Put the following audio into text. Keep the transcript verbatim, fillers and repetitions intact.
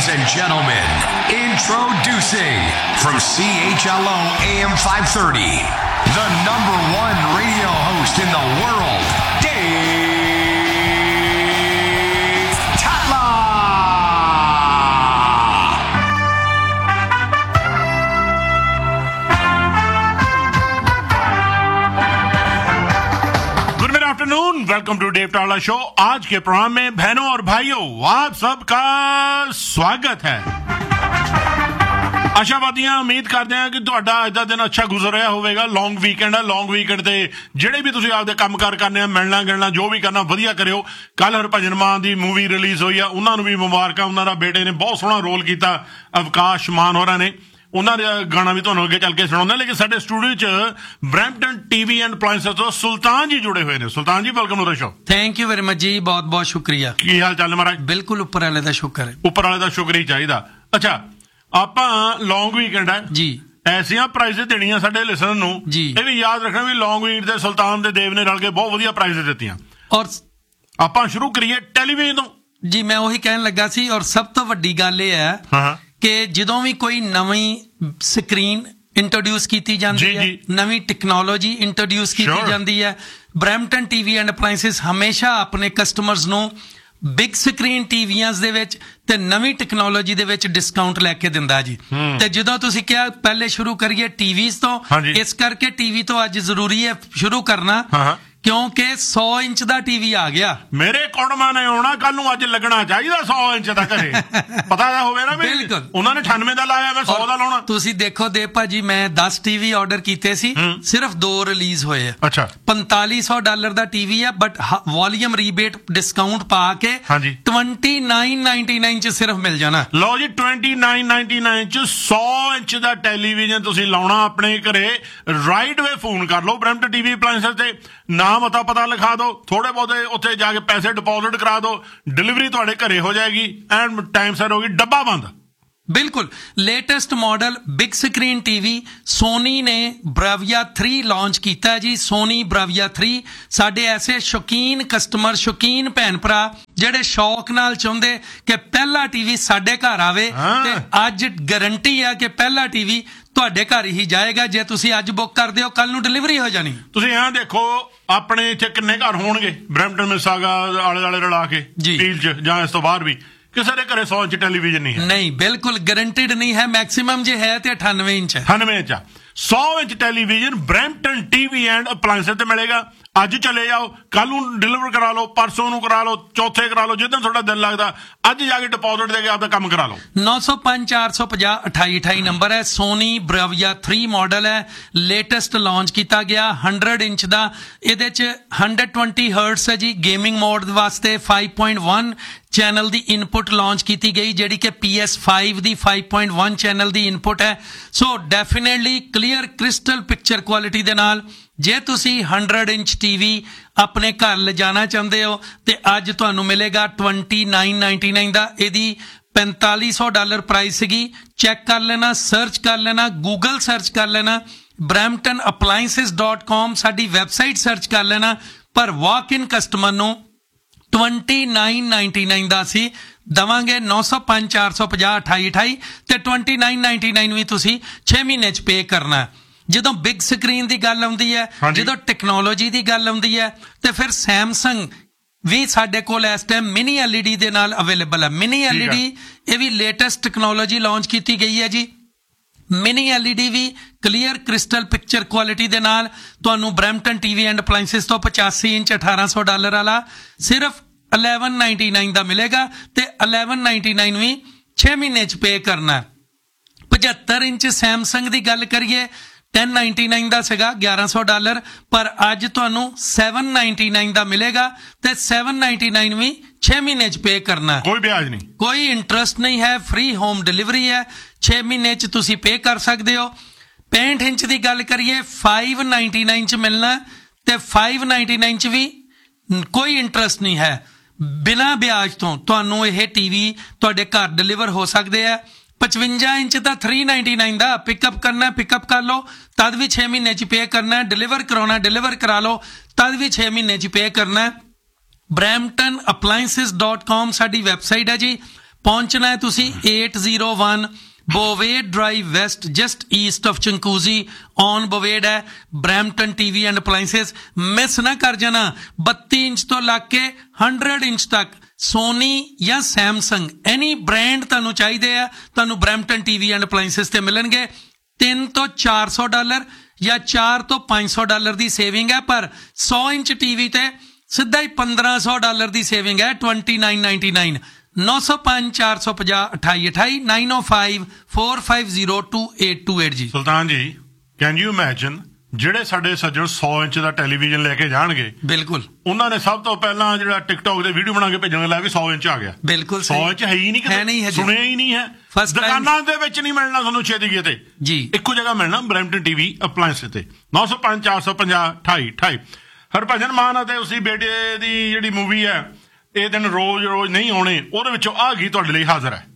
and gentlemen, introducing from C H L O A M five thirty, the number one radio host in the world, Dave Tatla. Good afternoon, welcome to Dave Tatla show. आज के programme में बहनों और भाइयों आप सबका स्वागत है। ਆਸ਼ਾਵਾਦੀਆਂ ਉਮੀਦ ਕਰਦੇ ਹਾਂ ਕਿ ਤੁਹਾਡਾ ਅੱਜ ਦਾ ਦਿਨ ਅੱਛਾ ਗੁਜ਼ਰ ਰਿਹਾ ਹੋਵੇਗਾ। ਲੌਂਗ ਵੀਕਐਂਡ ਹੈ, ਲੌਂਗ ਵੀਕਐਂਡ ਤੇ ਜਿਹੜੇ ਵੀ ਤੁਸੀਂ ਆਪਦੇ ਕੰਮਕਾਰ ਕਰਨੇ ਆ, ਮਿਲਣਾ ਗਿਲਣਾ ਜੋ ਵੀ ਕਰਨਾ ਵਧੀਆ ਕਰਿਓ। ਕੱਲ ਹਰਭਜਨ ਮਾਨ ਦੀ ਮੂਵੀ ਰਿਲੀਜ਼ ਹੋਈ ਆ, ਉਹਨਾਂ ਨੂੰ ਵੀ ਮੁਬਾਰਕਾਂ। ਉਹਨਾਂ ਦਾ ਬੇਟੇ ਨੇ ਬਹੁਤ ਸੋਹਣਾ ਰੋਲ ਕੀਤਾ, ਅਵਕਾਸ਼ ਮਾਨ ਹੋਰਾਂ ਨੇ। ਉਹਨਾਂ ਦਾ ਗਾਣਾ ਵੀ ਤੁਹਾਨੂੰ ਅੱਗੇ ਚੱਲ ਕੇ ਸੁਣਾਉਂਦੇ। ਲੇਕਿਨ ਸਾਡੇ ਸਟੂਡੀਓ 'ਚ ਬਰੈਂਪਟਨ ਟੀਵੀ ਐਂਡ ਅਪਲਾਇੰਸਸ ਤੋਂ ਸੁਲਤਾਨ ਜੀ ਜੁੜੇ ਹੋਏ ਨੇ। ਸੁਲਤਾਨ ਜੀ, welcome to the show. Thank you very much ਜੀ, ਬਹੁਤ ਬਹੁਤ ਸ਼ੁਕਰੀਆ। ਕੀ ਹਾਲ ਚਾਲ ਮਹਾਰਾਜ? ਬਿਲਕੁਲ ਉੱਪਰ ਵਾਲੇ ਦਾ ਸ਼ੁਕਰ ਹੈ। ਉੱਪਰ ਵਾਲੇ ਦਾ ਸ਼ੁਕਰ ਹੀ ਚਾਹੀਦਾ। ਅੱਛਾ, ਆਪਾਂ ਲੌਂਗ ਵੀਕਐਂਡ ਹੈ ਜੀ, ਐਸੀਆਂ ਪ੍ਰਾਈਜ਼ ਦੇਣੀਆਂ ਸਾਡੇ ਲਿਸਨਰ ਨੂੰ ਜੀ। ਇਹ ਵੀ ਯਾਦ ਰੱਖਣਾ ਵੀ ਲੌਂਗ ਵੀਕ ਤੇ ਸੁਲਤਾਨ ਦੇ ਦੇਵ ਨੇ ਰਲ ਕੇ ਬਹੁਤ ਵਧੀਆ ਪ੍ਰਾਈਜ਼ ਦਿੱਤੀਆਂ। ਔਰ ਆਪਾਂ ਸ਼ੁਰੂ ਕਰੀਏ ਟੈਲੀਵਿਜ਼ਨ ਤੋਂ। ਜੀ, ਮੈਂ ਉਹੀ ਕਹਿਣ ਲੱਗਾ ਸੀ। ਔਰ ਸਭ ਤੋਂ ਵੱਡੀ ਗੱਲ ਇਹ ਹੈ ਹਾਂ ਕਿ ਜਦੋਂ ਵੀ ਕੋਈ ਨਵੀਂ ਸਕਰੀਨ ਇੰਟਰੋਡਿਊਸ ਕੀਤੀ ਜਾਂਦੀ ਹੈ, ਨਵੀਂ ਟੈਕਨੋਲੋਜੀ ਇੰਟਰੋਡਿਊਸ ਕੀਤੀ ਜਾਂਦੀ ਹੈ, ਬਰੈਂਪਟਨ ਟੀਵੀ ਐਂਡ ਅਪਲਾਇੰਸਸ ਹਮੇਸ਼ਾ ਆਪਣੇ ਕਸਟਮਰਸ ਨੂੰ ਬਿਗ ਸਕਰੀਨ ਟੀਵੀਆਂ ਦੇ ਵਿੱਚ ਤੇ ਨਵੀਂ ਟੈਕਨੋਲੋਜੀ ਦੇ ਵਿੱਚ ਡਿਸਕਾਊਂਟ ਲੈ ਕੇ ਦਿੰਦਾ ਜੀ। ਤੇ ਜਦੋਂ ਤੁਸੀਂ ਕਿਹਾ ਪਹਿਲੇ ਸ਼ੁਰੂ ਕਰੀਏ ਟੀਵੀਜ਼ ਤੋਂ, ਇਸ ਕਰਕੇ ਟੀਵੀ ਤੋਂ ਅੱਜ ਜ਼ਰੂਰੀ ਹੈ ਸ਼ੁਰੂ ਕਰਨਾ, ਕਿਉਂਕਿ ਸੌ ਇੰਚ ਦਾ ਟੀਵੀ ਆ ਗਿਆ। ਮੇਰੇ ਕੁੜਮਾ ਨੇ ਆਉਣਾ ਕੱਲ ਨੂੰ, ਅੱਜ ਲੱਗਣਾ ਚਾਹੀਦਾ ਸੌ ਇੰਚ ਦਾ ਘਰੇ। ਪਤਾ ਤਾਂ ਹੋਵੇ ਨਾ ਵੀ ਉਹਨਾਂ ਨੇ ਅਠਾਨਵੇਂ ਦਾ ਲਾਇਆ, ਮੈਂ ਸੌ ਦਾ ਲਾਉਣਾ। ਤੁਸੀਂ ਦੇਖੋ ਦੇਵ ਭਾਜੀ, ਮੈਂ ਦਸ ਟੀਵੀ ਆਰਡਰ ਕੀਤੇ ਸੀ, ਸਿਰਫ ਦੋ ਰਿਲੀਜ਼ ਹੋਏ ਆ। ਅੱਛਾ, ਪੰਤਾਲੀ ਸੌ ਡਾਲਰ ਦਾ ਟੀਵੀ ਆ, ਬਟ ਵੋਲੀਅਮ ਰੀਬੇਟ ਡਿਸਕਾਊਂਟ ਪਾ ਕੇ ਟਵੈਂਟੀ ਨਾਈਨ ਨਾਈਨਟੀ ਨਾਈਨ ਚ ਸਿਰਫ ਮਿਲ ਜਾਣਾ। ਲਓ ਜੀ, ਟਵੈਂਟੀ ਨਾਈਨ ਨਾਈਨਟੀ ਨਾਈਨ ਚ ਸੌ ਇੰਚ ਦਾ ਟੈਲੀਵਿਜ਼ਨ ਤੁਸੀਂ ਲਾਉਣਾ ਆਪਣੇ ਘਰੇ। ਰਾਈਟ ਵੇ ਫੋਨ ਕਰ ਲਓ ਬਰੈਂਪਟਨ ਟੀਵੀ ਅਪਲਾਇੰਸਸ ਤੇ, ਨਾਮ ਅਤਾ ਪਤਾ ਲਿਖਾ ਦਿਓ, ਥੋੜੇ ਬਹੁਤੇ ਉੱਥੇ ਜਾ ਕੇ ਪੈਸੇ ਡਿਪੋਜ਼ਿਟ ਕਰਾ ਦਿਓ, ਡਿਲੀਵਰੀ ਤੁਹਾਡੇ ਘਰੇ ਹੋ ਜਾਏਗੀ ਐਂਡ ਟਾਈਮ ਸਿਰ ਹੋਗੀ, ਡੱਬਾ ਬੰਦ। ਬਿਲਕੁਲ latest model big screen TV Soni ਨੇ ਬਰਾਵੀਆ ਥ੍ਰੀ ਲਾਂਚ ਕੀਤਾ ਜੀ। ਸੋਨੀ ਬਰਾਵੀਆ ਥ੍ਰੀ ਸਾਡੇ ਐਸੇ ਸ਼ੌਕੀਨ ਕਸਟਮਰ, ਸ਼ੌਕੀਨ ਭੈਣ ਭਰਾ ਜਿਹੜੇ ਸ਼ੌਕ ਨਾਲ ਚਾਹੁੰਦੇ ਕਿ ਪਹਿਲਾ ਟੀਵੀ ਸਾਡੇ ਘਰ ਆਵੇ, ਤੇ ਅੱਜ ਗਾਰੰਟੀ ਆ ਕਿ ਪਹਿਲਾ ਟੀਵੀ ਤੁਹਾਡੇ ਘਰ ਹੀ ਜਾਏਗਾ। ਜੇ ਤੁਸੀਂ ਅੱਜ ਬੁੱਕ ਕਰਦੇ ਹੋ, ਕੱਲ ਨੂੰ ਡਿਲੀਵਰੀ ਹੋ ਜਾਣੀ। ਤੁਸੀਂ ਐਂ ਦੇਖੋ ਆਪਣੇ ਇੱਥੇ ਕਿੰਨੇ ਘਰ ਹੋਣਗੇ ਬਰੈਂਪਟਨ ਮਿਸਾਗਾ ਆਲੇ ਦੁਆਲੇ ਰਲਾ ਕੇ ਡੀਲ ਚ, ਜਾਂ ਇਸ ਤੋਂ ਬਾਹਰ ਵੀ ਕਿਸੇ ਦੇ ਘਰੇ ਸੌ ਇੰਚ ਟੈਲੀਵਿਜ਼ਨ ਨਹੀਂ ਹੈ। ਨਹੀਂ, ਬਿਲਕੁਲ ਗਾਰੰਟੀਡ ਨਹੀਂ ਹੈ। ਮੈਕਸਿਮਮ ਜੇ ਹੈ ਤੇ ਅਠਾਨਵੇਂ ਇੰਚ ਹੈ। ਅਠਾਨਵੇਂ ਇੰਚ ਆ। ਸੌ inch television Brampton TV and ਅਪਲਾਇੰਸਸ ਤੇ ਮਿਲੇਗਾ। ਅੱਜ ਚਲੇ ਜਾਓ, ਕੱਲ ਨੂੰ ਡਿਲੀਵਰ ਕਰਾ ਲਓ, ਪਰਸੋਂ ਨੂੰ ਕਰਾ ਲਓ, ਚੌਥੇ ਕਰਾ ਲਓ, ਜਿੱਦਾਂ ਤੁਹਾਡਾ ਦਿਲ ਲੱਗਦਾ। ਅੱਜ ਜਾ ਕੇ ਡਿਪੋਜ਼ਿਟ ਦੇ ਕੇ ਆਪਦਾ ਕੰਮ ਕਰਾ ਲਓ। ਨੌ ਸੌ ਪੰਜ ਚਾਰ ਸੌ ਪੰਜਾਹ ਅਠਾਈ ਅਠਾਈ ਨੰਬਰ ਹੈ। ਸੋਨੀ ਬਰਾਵੀਆ ਥ੍ਰੀ ਮਾਡਲ ਹੈ, ਲੇਟੈਸਟ ਲਾਂਚ ਕੀਤਾ ਗਿਆ, ਹੰਡਰਡ ਇੰਚ ਦਾ। ਇਹਦੇ ਚ ਹੰਡਰਡ ਟਵੈਂਟੀ ਹਰਟਸ ਹੈ ਜੀ। ਗੇਮਿੰਗ ਮੋਡ ਵਾਸਤੇ ਫਾਈਵ ਪੁਆਇੰਟ ਵਨ ਚੈਨਲ ਦੀ ਇਨਪੁਟ ਲਾਂਚ ਕੀਤੀ ਗਈ, ਜਿਹੜੀ ਕਿ ਪੀ ਐਸ ਫਾਈਵ ਦੀ ਫਾਈਵ ਪੁਆਇੰਟ ਵਨ ਚੈਨਲ ਦੀ ਇਨਪੁਟ ਹੈ। ਸੋ definitely clear crystal picture quality ਦੇ ਨਾਲ ਜੇ ਤੁਸੀਂ ਹੰਡਰਡ ਇੰਚ ਟੀਵੀ ਆਪਣੇ ਘਰ ਲਿਜਾਣਾ ਚਾਹੁੰਦੇ ਹੋ ਤੇ ਅੱਜ ਤੁਹਾਨੂੰ ਮਿਲੇਗਾ ਟਵੈਂਟੀ ਨਾਈਨ ਨਾਈਨਟੀ ਨਾਈਨ ਦਾ। ਇਹਦੀ ਪੈਂਤਾਲੀ ਸੌ ਡਾਲਰ ਪ੍ਰਾਈਸ ਸੀਗੀ। ਚੈੱਕ ਕਰ ਲੈਣਾ, ਸਰਚ ਕਰ ਲੈਣਾ, ਗੂਗਲ ਸਰਚ ਕਰ ਲੈਣਾ, ਬਰੈਂਪਟਨ ਅਪਲਾਇੰਸਸ ਡਾਟ ਕਾਮ ਸਾਡੀ ਵੈਬਸਾਈਟ ਸਰਚ ਕਰ ਲੈਣਾ। ਪਰ ਵਾਕ ਇਨ ਕਸਟਮਰ ਨੂੰ ਟਵੈਂਟੀ ਨਾਈਨ ਨਾਈਨਟੀ ਨਾਈਨ ਦਾ ਅਸੀਂ ਦੇਵਾਂਗੇ। ਨੌ ਸੌ ਪੰਜ ਚਾਰ ਸੌ ਪੰਜਾਹ ਅਠਾਈ ਅਠਾਈ ਤੇ ਟਵੈਂਟੀ ਨਾਈਨ ਨਾਈਨਟੀ ਨਾਈਨ ਵੀ ਤੁਸੀਂ ਛੇ ਮਹੀਨੇ ਚ ਪੇ ਕਰਨਾ। ਜਦੋਂ ਬਿਗ ਸਕਰੀਨ ਦੀ ਗੱਲ ਆਉਂਦੀ ਹੈ, ਜਦੋਂ ਟੈਕਨੋਲੋਜੀ ਦੀ ਗੱਲ ਆਉਂਦੀ ਹੈ, ਤੇ ਫਿਰ ਸੈਮਸੰਗ ਵੀ ਸਾਡੇ ਕੋਲ ਇਸ time mini L E D ਦੇ ਨਾਲ ਅਵੇਲੇਬਲ ਹੈ। ਮਿਨੀ ਐਲ ਈ ਡੀ ਇਹ ਵੀ ਲੇਟੈਸਟ ਟੈਕਨੋਲੋਜੀ ਲਾਂਚ ਕੀਤੀ ਗਈ ਹੈ ਜੀ। ਮਿਨੀ ਐਲ ਈ ਡੀ ਵੀ ਕਲੀਅਰ ਕ੍ਰਿਸਟਲ ਪਿਕਚਰ ਕੁਆਲਿਟੀ ਦੇ ਨਾਲ ਤੁਹਾਨੂੰ ਬਰੈਂਪਟਨ ਟੀਵੀ ਐਂਡ ਅਪਲਾਇੰਸਸ ਤੋਂ ਪਚਾਸੀ ਇੰਚ ਅਠਾਰਾਂ ਸੌ ਡਾਲਰ ਵਾਲਾ ਸਿਰਫ ਇਲੈਵਨ ਨਾਈਨਟੀ ਨਾਈਨ ਦਾ ਮਿਲੇਗਾ, ਤੇ ਇਲੈਵਨ ਨਾਈਨਟੀ ਨਾਈਨ ਵੀ ਛੇ ਮਹੀਨੇ ਚ ਪੇ ਕਰਨਾ। ਪਝੱਤਰ ਇੰਚ ਸੈਮਸੰਗ ਦੀ ਗੱਲ ਕਰੀਏ, ਟੈਨ ਨਾਈਨਟੀ ਨਾਈਨ ਦਾ ਸੀਗਾ, ਗਿਆਰਾਂ ਸੌ ਡਾਲਰ, ਪਰ ਅੱਜ ਤੁਹਾਨੂੰ ਸੈਵਨ ਨਾਈਨਟੀ ਨਾਈਨ ਦਾ ਮਿਲੇਗਾ, ਤੇ ਸੈਵਨ ਨਾਈਨਟੀ ਨਾਈਨ ਵੀ ਛੇ ਮਹੀਨੇ ਚ ਪੇ ਕਰਨਾ। ਕੋਈ ਵਿਆਜ ਨਹੀਂ, ਕੋਈ ਇੰਟਰਸਟ ਨਹੀਂ ਹੈ, ਫ੍ਰੀ ਹੋਮ ਡਿਲੀਵਰੀ ਹੈ। ਛੇ ਮਹੀਨੇ ਚ ਤੁਸੀਂ ਪੇ ਕਰ ਸਕਦੇ ਹੋ। ਪੈਂਹਠ ਇੰਚ ਦੀ ਗੱਲ ਕਰੀਏ, ਫਾਈਵ ਨਾਈਨਟੀ ਨਾਈਨ ਚ ਮਿਲਣਾ, ਤੇ ਫਾਈਵ ਨਾਈਨਟੀ ਨਾਈਨ ਚ ਵੀ ਕੋਈ ਇੰਟਰਸਟ ਨਹੀਂ ਹੈ। ਬਿਨਾਂ ਵਿਆਜ ਤੋਂ ਤੁਹਾਨੂੰ ਇਹ ਟੀਵੀ ਤੁਹਾਡੇ ਘਰ ਡਿਲੀਵਰ ਹੋ ਸਕਦੇ ਆ। ਪਚਵੰਜਾ ਇੰਚ ਤਾਂ ਥ੍ਰੀ ਨਾਈਨਟੀ ਨਾਈਨ ਦਾ ਪਿਕਅਪ ਕਰਨਾ, ਪਿਕਅਪ ਕਰ ਲਓ, ਤਦ ਵੀ ਛੇ ਮਹੀਨੇ ਚ ਪੇ ਕਰਨਾ। ਡਿਲੀਵਰ ਕਰਾਉਣਾ, ਡਿਲੀਵਰ ਕਰਾ ਲਓ, ਤਦ ਵੀ ਛੇ ਮਹੀਨੇ ਚ ਪੇ ਕਰਨਾ। ਬਰੈਂਪਟਨ ਅਪਲਾਇੰਸਸ ਡਾਟ ਕਾਮ ਸਾਡੀ ਵੈਬਸਾਈਟ ਹੈ ਜੀ। ਪਹੁੰਚਣਾ ਹੈ ਤੁਸੀਂ eight oh one ਬੋਵੇਡ drive West just East of ਚੰਕੂਜ਼ੀ on ਬੋਵੇਡ ਹੈ ਬਰੈਂਪਟਨ ਟੀਵੀ ਐਂਡ ਅਪਲਾਈਂਸਿਸ ਮਿਸ ਨਾ ਕਰ ਜਾਣਾ ਬੱਤੀ ਇੰਚ ਤੋਂ ਲੱਗ ਕੇ hundred ਇੰਚ ਤੱਕ ਸੋਨੀ ਜਾਂ ਸੈਮਸੰਗ ਐਨੀ ਬ੍ਰਾਂਡ ਤੁਹਾਨੂੰ ਚਾਹੀਦੇ ਆ ਤੁਹਾਨੂੰ ਬਰੈਂਪਟਨ ਟੀਵੀ ਐਂਡ ਅਪਲਾਈਂਸਿਸ ਤੇ ਮਿਲਣਗੇ ਤਿੰਨ ਤੋਂ ਚਾਰ ਸੌ ਡਾਲਰ ਜਾਂ ਚਾਰ ਤੋਂ ਪੰਜ ਸੌ ਡਾਲਰ ਦੀ ਸੇਵਿੰਗ ਹੈ ਪਰ ਸੌ ਇੰਚ ਟੀਵੀ ਤੇ ਸਿੱਧਾ ਹੀ ਪੰਦਰਾਂ ਸੌ ਡਾਲਰ ਦੀ ਸੇਵਿੰਗ ਹੈ twenty-nine ninety-nine ਨੌ ਸੌ ਪੰਜ ਚਾਰ ਸੌ ਪੰਜਾਹ ਅਠਾਈ ਅਠਾਈ nine oh five four five zero two eight two eight ਜੀ ਸੁਲਤਾਨ ਜੀ ਕੈਨ ਯੂ ਇਮੇਜਿਨ ਜਿਹੜੇ ਸਾਡੇ ਸੱਜਣ ਸੌ ਇੰਚ ਦਾ ਟੈਲੀਵਿਜ਼ਨ ਲੈ ਕੇ ਜਾਣਗੇ ਬਿਲਕੁਲ ਉਹਨਾਂ ਨੇ ਸਭ ਤੋਂ ਪਹਿਲਾਂ ਜਿਹੜਾ ਟਿਕਟੌਕ ਤੇ ਵੀਡੀਓ ਬਣਾ ਕੇ ਭੇਜਣ ਲੈ ਵੀ ਸੌ ਇੰਚ ਆ ਗਿਆ ਬਿਲਕੁਲ ਸੌ ਇੰਚ ਹੈ ਹੀ ਨਹੀਂ ਕਿਤੇ ਸੁਣਿਆ ਹੀ ਨਹੀਂ ਹੈ ਦੁਕਾਨਾਂ ਦੇ ਵਿੱਚ ਨਹੀਂ ਮਿਲਣਾ ਤੁਹਾਨੂੰ ਛੇਤੀ ਕਿਤੇ ਜੀ ਇੱਕੋ ਜਗ੍ਹਾ ਮਿਲਣਾ ਬਰੈਂਪਟਨ ਟੀਵੀ ਅਪਲਾਇੰਸ ਤੇ ਨੌ ਸੌ ਪੰਜ ਚਾਰ ਸੌ ਪੰਜਾਹ ਅਠਾਈ ਅਠਾਈ ਹਰਭਜਨ ਮਾਨ ਅਤੇ ਉਸਦੀ ਬੇਟੇ ਦੀ ਜਿਹੜੀ ਮੂਵੀ ਹੈ ਇਹ ਦਿਨ ਰੋਜ਼ ਰੋਜ਼ ਨਹੀਂ ਆਉਣੇ ਉਹਦੇ ਵਿੱਚੋਂ ਆ ਗੀਤ ਤੁਹਾਡੇ ਲਈ ਹਾਜ਼ਰ ਹੈ